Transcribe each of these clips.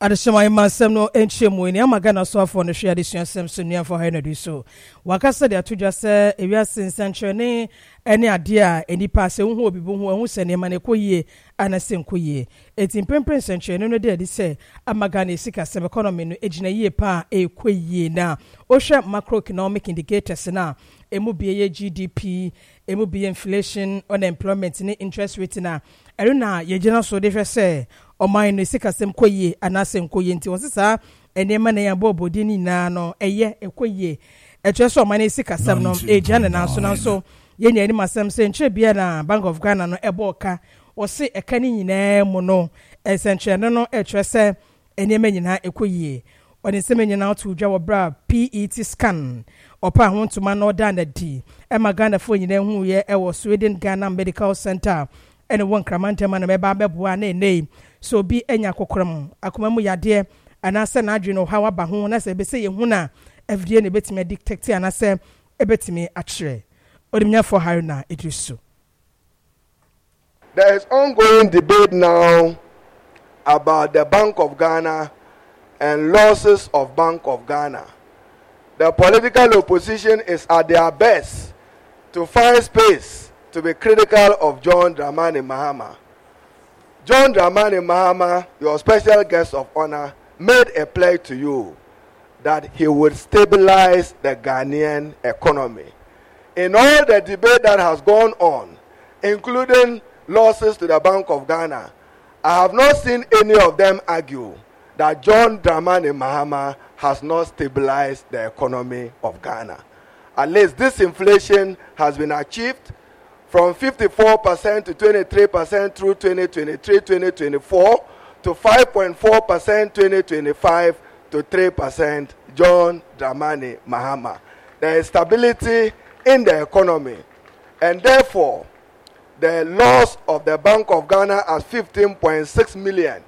Adesema masem no enchemu ni amagana so afọ no hwe adesua sem so nua for ha na du so wakasa de atodwa se ewia sensanche ne ene ade a enipa se hu obi bu hu hu se ne ma ne koyie anase nkoyie etimpempen senche no de ade se amagana esika sem economy no ejina yie pa ekoyie na ohwe macroeconomic indicators na emu biye GDP emu biye inflation unemployment ne interest rate na ero na yegina so de hwe se oman no sikasem koyie anase nkoyie nti wonsesa enema na ya bobodi ni na no eye ekoyie etweso oman sikasem no ejana na so yenya ni masem se nche bia na Bank of Ghana no eboka wose eka ni nyina mu no esenche no etwese enema nyina ekoyie oni seme nyina to dwa wobra PET scan opa hontuma no da na di ema Ghana fo nyina hu ye ewo Sweden Ghana Medical Center ene won kramantema na meba beboa na nei so bi enya kokram akomamu yade anase na adwe no hawa ba ho na se be se ye hu na FDA ne betime dictate anase ebetime akire odimnya for haruna idrisu. There is ongoing debate now about the Bank of Ghana and losses of Bank of Ghana. The political opposition is at their best to find space to be critical of John Dramani Mahama. John Dramani Mahama, your special guest of honor, made a pledge to you that he would stabilize the Ghanaian economy. In all the debate that has gone on, including losses to the Bank of Ghana, I have not seen any of them argue that John Dramani Mahama has not stabilized the economy of Ghana. At least this inflation has been achieved from 54% to 23% through 2023-2024 to 5.4% 2025 to 3%. John Dramani Mahama. There is stability in the economy, and therefore the loss of the Bank of Ghana as 15.6 million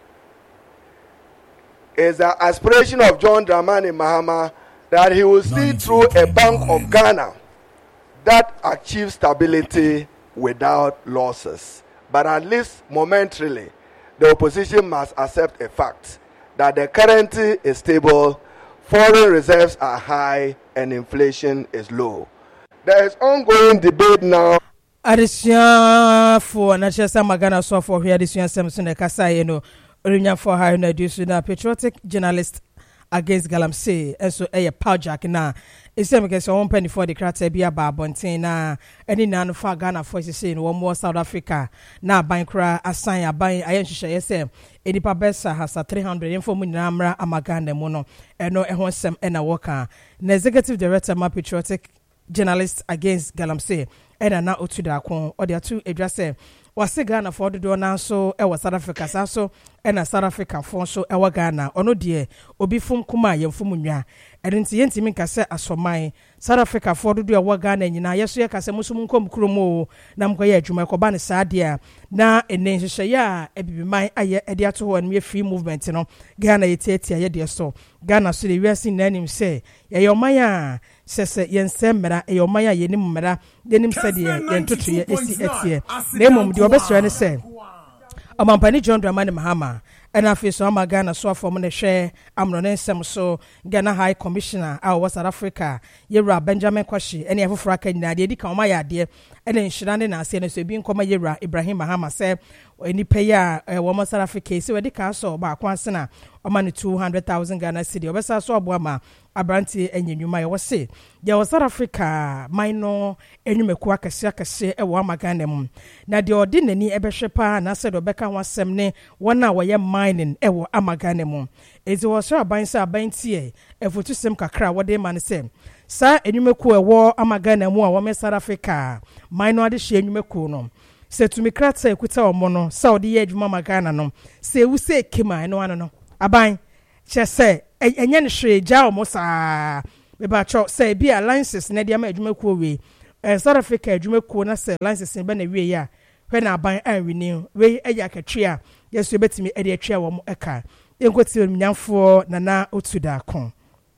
is the aspiration of John Dramani Mahama that he will see through a Bank of Ghana that achieves stability without losses. But at least momentarily, the opposition must accept a fact that the currency is stable, foreign reserves are high, and inflation is low. There is ongoing debate now. Adesua for na chesa magana so for here adesua Samson Kasa ye no orinya for ha na do na patriotic journalist against Galamsey eso eye Paujak na esem ke so won pani for the krata bia ba bonten na eni na no fa Ghana for say no more South Africa na bankra asan aban aye hwehwe yesem edipa besa hasa 300 info mu nyina amra amaganda mu no eno ehon sem ena woka na executive director ma patriotic journalist against Galamsey ena na otuda kon ode atu edwase wase Ghana for do na so e South Africa so ena South Africa for so e Ghana ono de obi fum kuma yemfum nwa enti yentimi nkase asoman South Africa for do e Ghana nyina yeso ye kase musum nkom kromo na mkoye adwuma ekoba ne saade na ene hwehwe ya ebibiman aye ede ato ho no free movement no Ghana yetiatia ye de so Ghana so de wiase nanim se ye yoman a sese yensemra e yoman a yenim mra denim sede yentoto ye esi etie na mom de obesra ne se Amampani John Dramani Mahama and afis Ghana so from the share amno sem so Ghana High Commissioner our South Africa Yera Benjamin Kwashi any of Fraka na de ka ma ya de and nshirane na ase no so bi nkoma Yera Ibrahim Mahama say any pay wo South Africa so we de ka so ba kwanse na o ma 200,000 Ghana cedi obesa so abo ama abranti enyenwuma ye wo se de South Africa minor enwumeku akase e wo Ghana mu na de odi nani ebehwe pa na se do beka wasem ne wona woye mining e wo Ghana mu ezi wo so aban se aban tie efotu sem kakra wode ma ne se sa enwumeku e wo Ghana mu a wo South Africa minor ade hye enwumeku no se tumi krata ekuta omo no sa odi ye adwuma Ghana no se wu se kema eno ano no aban chese enye ne hwe ja omo sa be ba cho se bi alliances na dia ma adwumaku we South Africa adwumaku na se alliances be na we ya hwe na aban anwini we eya katwe a yeso betimi ede atwa wo mo eka enkoti omnyamfo nana otuda kon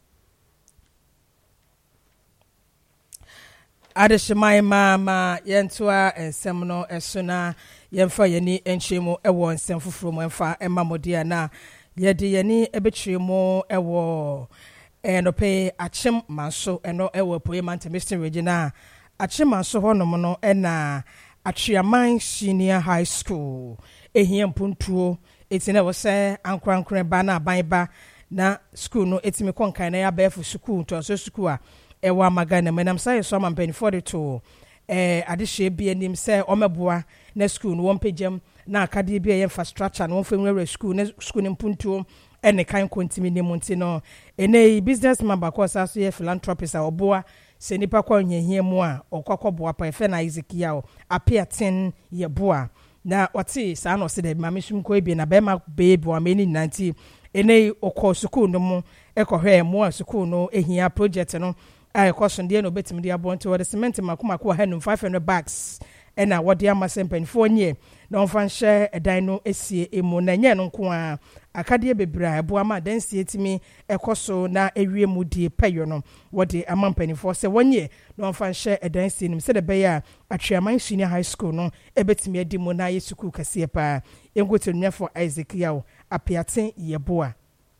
Adeshimai mama yentoa ensem no esona yemfa yeni enchemu ewo ensem fufuru mo emfa ema modia na yɛde yɛni ebetwe mo ɛwɔ ɛnɔpɛ akyem manso ɛno ɛwɔ poe mantemistin region akyem manso hɔ nom no ɛna Atweaman Senior High School ehia mpuntuo etina wo sɛ ankorankora ba na aban ba na school no etimi konkan na ya bɛfo school to so school a ɛwɔ amaga na menam sɛ so amampanifo de to adehye bi anim sɛ ɔmɛboa na school no wɔmpegyam na akade bi a infrastructure no wɔmfenwura school na school no mpuntuo ɛne kan kontimi ne munti no ene businessman ba ko sa so ye philanthropist a ɔboa sɛ nipa kwa nyehia mu a ɔkɔkɔboa pa efe na Ezekiel apiaten ye boa na ɔte saa no se de mame sum ko ebi na bema baby wa meni nanti ene ɔkɔ school no mu ɛkɔhwɛ mu a school no ehia project no a ɛkɔso de no betimi de abɔnte wɔ de cement makomako hanum 500 bags ɛna wɔde amasempanfo nye na ɔmfa nhyɛ ɛdan no esie emu na nye no nko a akade bebra ɛboa ma dansie timi ɛkɔso na ewie mu die pɛyo no wɔde amampanfo sɛ wɔnye na ɔmfa nhyɛ ɛdan sie nim sɛ de bɛyɛ Atweaman Senior High School no ebetimi adi mu na yɛ school kɛseɛ pa engotenwafo Ezekiel apiaten yeboa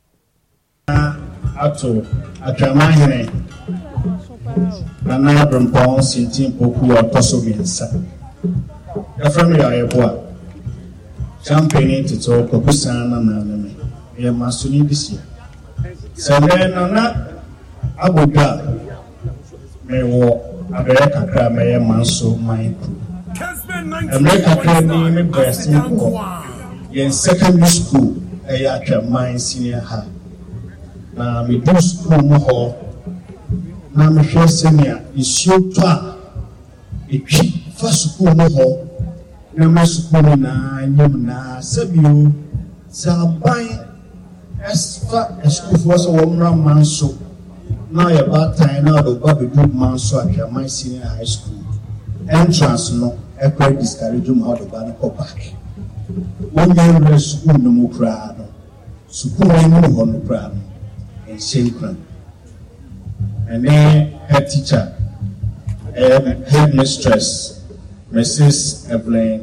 ato Atweaman hene na Brempong Sintin Poku ɔtɔso miɛnsa from your boy. Champagne to talk of Busan and me. You must need this year. So then, not Abuja may walk America crab, may a man so my crew. America crab name breast in secondary school, a Atweaman Senior High. Now, me do school more. Now, me first senior is your part. A cheap first school more. Na masukuru na nyum na sabio sabai esfa eskufu so womra manso na ya batai na do babedu manso Atweaman Senior High School entrance no ekwa discourage mu how do ba no go back one year school no mu kra no school no ho no kra no en shenkran and then head teacher headmistress Mrs. Evelyn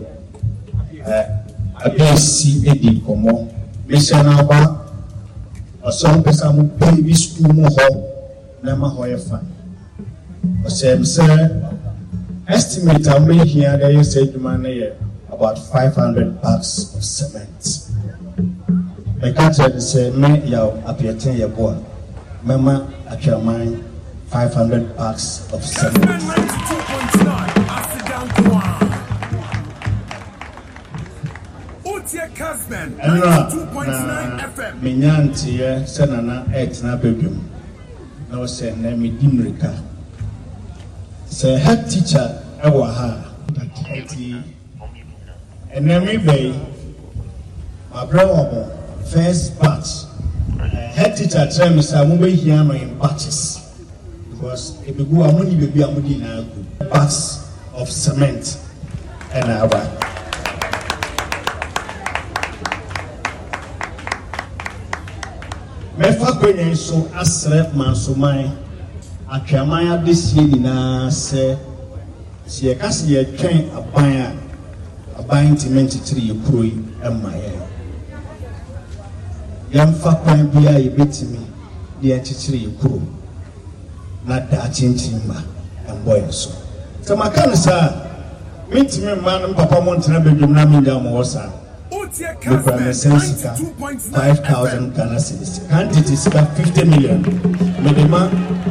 ABC Edi Komo Mission Alba or some person baby school more Nama Hoya fine. Or same sir estimate I may here they say to money about 500 bags of cement. I can't tell you say me ya appear 10 year boy. Mama Atweaman 500 bags of cement. Minyanti senana etna bedum na o se na me dimrika se head teacher ewa ha ati enemi be abrawo first batch head teacher tell me say mo be hia no in batches because e be go amoni be bi amodi na go bags of cement and aba mefa kwenye so asre mansoman Atweaman adesie nyina se sie kase ye twen aban timentitiri eproi emaye yamfa kwan bia yebetimi de entitiri ekro na da chinchimma emboy so so makane sa mitimi man papa montena bedwum na minda mo wosa look for a sense 5,000 Ghana cedis. Quantity is 50 million. Medema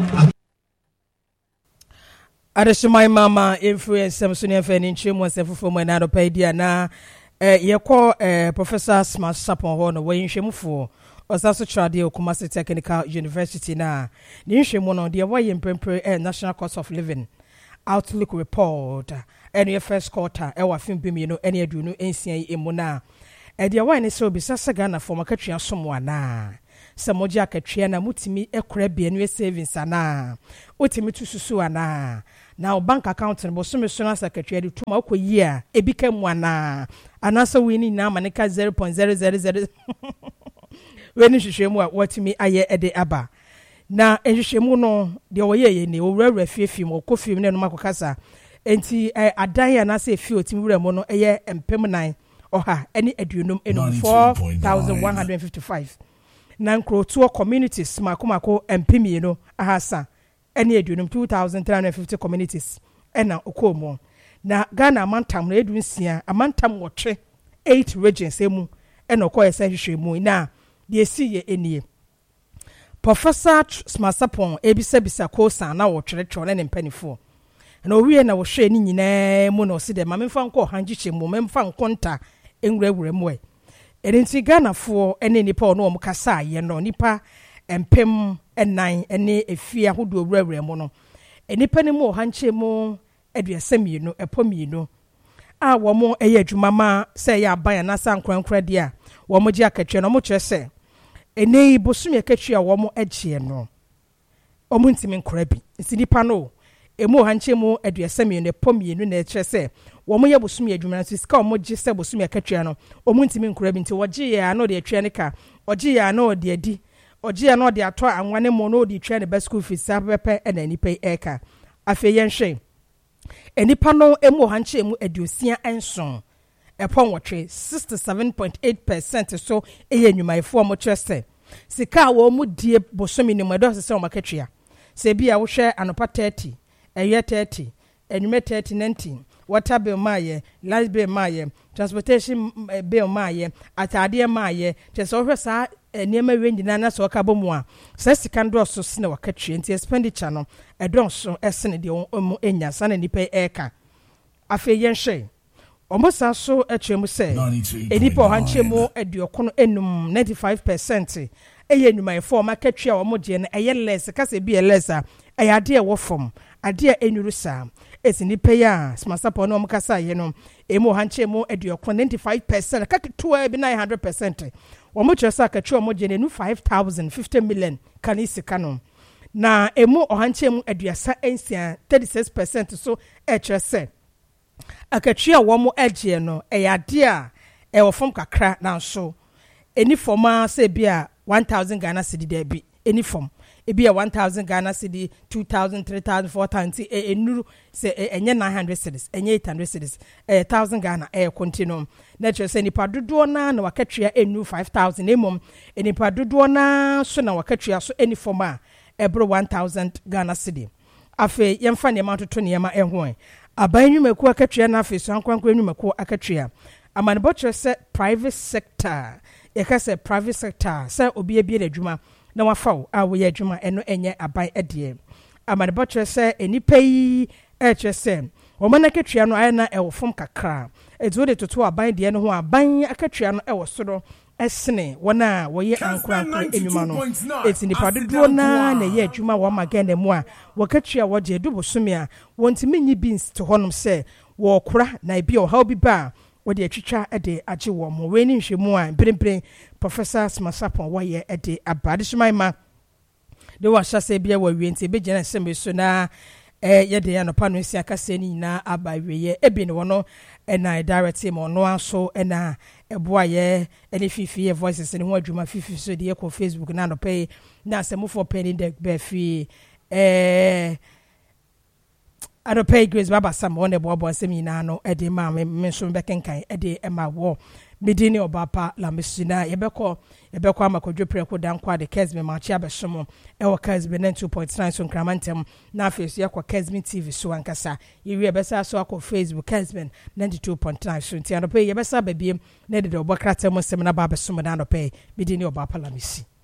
Adeshimai mama influence Samsung FN in Chimo Sefo Manado Pedia na ye call Professor Smart Sapon Horn way in Shemufo or Sasso Tradio Kumasi Technical University na the Shemono the way in Prempre National Cost of Living Outlook Report and your first quarter ewa film bimino any adunu NCA imuna Edia wine so bi sasa Ghana for makatria somwa na samoja akatria na mutimi ekura bienu savings ana otimi tususu ana na bank account no bosome so na sakatria de tuma okoyi a ebika mu ana anasa wini na manika 0.000 weni hwehwemu a watimi aye ede aba na ehwehwemu no de oyeye ne owura fiefie mo kofie ne no makokasa enti adan ya na se fie otimi wura mo no eye empem nan oha ene aduonum enum 4155 na nkrotuo communities makomako empimieno ahasa ene aduonum 2350 communities ena okomo na Ghana amantam na edunsia amantam wotre 8 regions emu ena okoye se hwehwemu na de siye enie Professor Smasapon ebisabisa kosa na wotwerɛtwerɛ ne mpanifo na owie na wohwɛ ni nyinaa mu na ɔsi ma memfa nkɔ hangiche mu memfa nkonta enwurawura mu enti Ghanafoɔ ene nipa ɔno ɔmo kasa ye no nipa empem enan ene efia hodo wurawura mu no enipa ne mu hangiche mu aduasamienu epomienu a wɔmo ɛyɛ adwuma ma sɛ yɛ aban na sa nkwankra dia wɔmo gye akatwa no mo kyerɛ sɛ ene bosumi akatwa wɔmo agye no ɔmo ntimi nkora bi nsi nipa no emu hanche mu aduasamienu ne pomienu na ɛkyerɛ sɛ wɔmo yɛ bosumi adwuma so sika wɔmo gye sɛ bosumi akatwa no ɔmo ntimi nkora bi nti wɔgye ya na ɔde atwa ne ka ɔgye ya na ɔde adi ɔgye ya na ɔde atɔ anwane mu na ɔde twa ne ba school fees abɛpɛ ɛna nipa ɛka afei yɛnhwɛ enipa no emu hanche mu aduosia enson epon wotwe 67.8% so eye nyumaifo mo kyerɛ sika wo mu die bosomi ni mo do se o makatwea se bia wo hwɛ anopa 30 eye 30 enyume 30 19 water bill maaye light bill maaye transportation bill maaye atade maaye kyerɛ wo hwɛ saa niema wengi na so ka bomu a sa sika ndo so sene wakatwea nti expenditure no edonso esene de omu enya sana nipa eka afi yenhwe omosa so atwemu se enipa hanchemu eduokono enum 95% eye nyumaifo makatwea wo de ne eye less kase bi less a ayade wo fom ade a enuru sa esinipa ya Smasapon no omkasa ye no emu hanchemu eduokono 95% kaketo bi 900% wɔn kyerɛ sɛ akatwa wɔn gye ne 5,050 million kanisika no na emu ɔhankyɛ mu aduasa ensia 36% so ɛkyerɛ sɛ akatwa wɔn agye no ɛyɛ ade a ɛwɔ fam kakra na nso eni fam a sɛ bi a 1,000 Ghana cedi da bi eni fam ebi a 1,000 Ghana cedi 2,000 3,000 4,000 enuru sɛ enye 900 cedis enye 800 cedis 1,000 Ghana continue na kyerɛ sɛ nipa dodoɔ na wakatwea enu 5,000 emom nipa dodoɔ na so na wakatwea so eni fam a ɛbro 1,000 Ghana cedi afi yɛmfa ne ma toto ne ma ɛho aban nwumaku akatwea na afi so ankwankwa nwumaku akatwea amanebɔ kyerɛ sɛ private sector yɛka sɛ private sector sɛ obi ebie adwuma na wafaw a wo yɛ adwuma eno enye aban ɛdeɛ amanebɔ kyerɛ sɛ enipa yi ɛkyerɛ sɛ wɔn akatwea no ayɛ na ɛwɔ fam kakra etu de toto aban deɛ no ho aban akatwea no ɛwɔ soro ɛsene wɔn a wɔyɛ ankorankora enwuma no eti nipa dodoɔ na yɛ adwuma wɔn magana mu a wɔkatwea wɔgye du bosome a wɔntimi nyi beans to hɔnom sɛ wɔkora na ebi ɔhaw bi ba wɔde atwitwa ɛde agye wɔn mo wei ne nhwɛmu a mprempren Professor Smasapon wɔyɛ ɛde abade hyeman de wɔahyɛ sɛ bia wɔwie nti be gyina sɛm so na yɛde anopa no nsia kasa ni nyinaa aba wieye ebi ne wɔno ɛna direct team ɔno aso ɛna ɛboa yɛ ɛne fifi yɛ voices ne ho adwuma fifi so de yɛkɔ Facebook na no pay na asɛmufo pɛni de bɛfi Adope Grace Baba Sam on the bobo semina no ede ma me nso bekenkan ede ema wo medini obapa la mesina yebekɔ amakodwo preko dankwa de Kesme machi abesomo ewo Kesme 2.9 so nkramantem na afesu yakɔ Kesme TV so ankasa yewie besa so akɔ Facebook Kesme 92.9 so nti Adope yebesa babiem na de obokratem semina ba besomo na Adope medini obapa la mesi